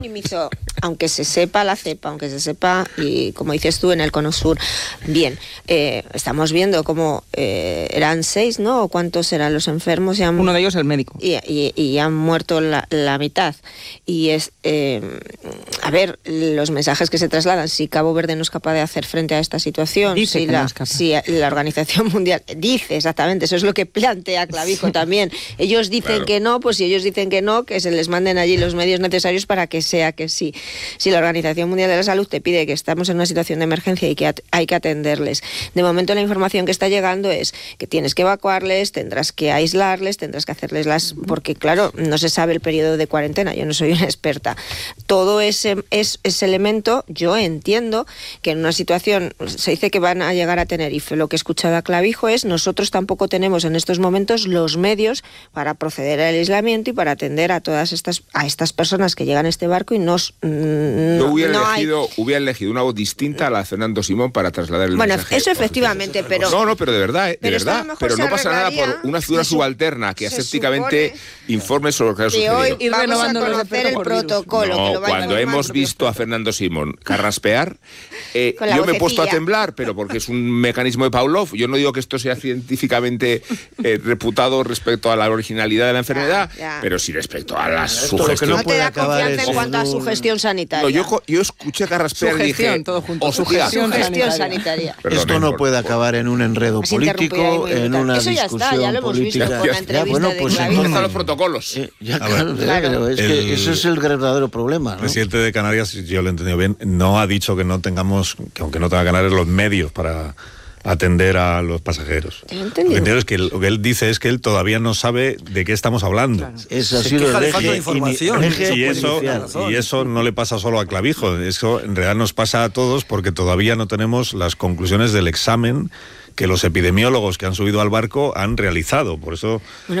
minimizó, aunque se sepa la cepa, aunque se sepa, y como dices tú, en el Cono Sur, bien, estamos viendo como eran 6, ¿no? ¿O cuántos eran los enfermos? Uno de ellos el médico. Y han muerto la mitad. Y es, a ver, los mensajes que se trasladan, si Cabo Verde no es capaz de hacer frente a esta situación, si la Organización Mundial dice exactamente, eso es lo que plantea Clavijo también, ellos dicen claro que no, pues si ellos dicen que no, que se les manden allí los medios necesarios para que sea que sí. Si la Organización Mundial de la Salud te pide que estamos en una situación de emergencia y que hay que atenderles, de momento la información que está llegando es que tienes que evacuarles, tendrás que aislarles, tendrás que hacerles porque claro, no se sabe el periodo de cuarentena, yo no soy una experta. Todo ese elemento, yo entiendo que en una situación, se dice que van a llegar a Tenerife, lo que he escuchado a Clavijo es, nosotros tampoco tenemos en estos momentos los medios para proceder al aislamiento y para atender a todas estas personas que llegan a este barco y hubiera elegido una voz distinta a la de Fernando Simón para trasladar el mensaje. Bueno, eso efectivamente, pero... pero de verdad, pero no pasa nada por una figura subalterna que asépticamente informe sobre lo que ha sucedido. Hoy vamos a conocer el protocolo. No, cuando hemos visto a Fernando Simón carraspear, yo me he puesto a temblar, pero porque es un mecanismo de Pavlov. Yo no digo que esto sea científicamente reputado respecto a la originalidad de la enfermedad, pero sí respecto a la sugestión. No te da confianza en cuanto a su gestión sanitaria. No, yo escuché carraspear y dije... todo junto. Sugestión sanitaria. Esto no puede acabar en un enredo político, en una discusión política. Con la entrevista pues entonces están los protocolos. Claro, es que ese es el verdadero problema, ¿no? El presidente de Canarias, yo lo he entendido bien, no ha dicho que no tengamos, que aunque no tenga Canarias, los medios para atender a los pasajeros. Lo que él dice es que él todavía no sabe de qué estamos hablando. Claro. Eso ha sido el eje de información. Y eso no le pasa solo a Clavijo, eso en realidad nos pasa a todos porque todavía no tenemos las conclusiones del examen que los epidemiólogos que han subido al barco han realizado. Por eso